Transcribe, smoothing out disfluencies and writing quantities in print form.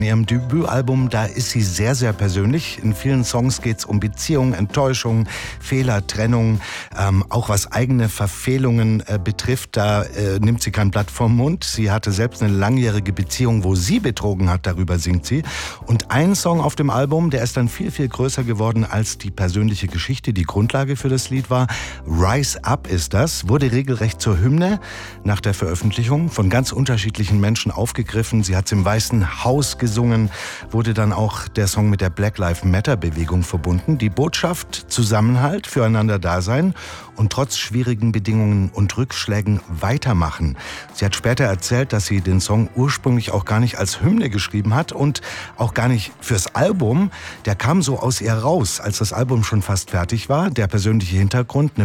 In ihrem Debütalbum, da ist sie sehr, sehr persönlich. In vielen Songs geht es um Beziehungen, Enttäuschungen, Fehler, Trennung. Auch was eigene Verfehlungen betrifft, da nimmt sie kein Blatt vom Mund. Sie hatte selbst eine langjährige Beziehung, wo sie betrogen hat, darüber singt sie. Und ein Song auf dem Album, der ist dann viel, viel größer geworden als die persönliche Geschichte, die Grundlage für das Lied war. Rise Up ist das, wurde regelrecht zur Hymne nach der Veröffentlichung, von ganz unterschiedlichen Menschen aufgegriffen. Sie hat es im Weißen Haus gesungen, wurde dann auch der Song mit der Black Lives Matter Bewegung verbunden. Die Botschaft: Zusammenhalt, füreinander da sein und trotz schwierigen Bedingungen und Rückschlägen weitermachen. Sie hat später erzählt, dass sie den Song ursprünglich auch gar nicht als Hymne geschrieben hat und auch gar nicht fürs Album. Der kam so aus ihr raus, als das Album schon fast fertig war. Der persönliche Hintergrund: eine